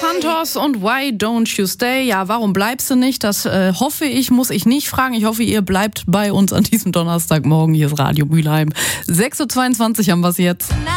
Santos und Why Don't You Stay? Ja, warum bleibst du nicht? Das hoffe ich, muss ich nicht fragen. Ich hoffe, ihr bleibt bei uns an diesem Donnerstagmorgen. Hier ist Radio Mülheim. 6.22 Uhr haben wir es jetzt.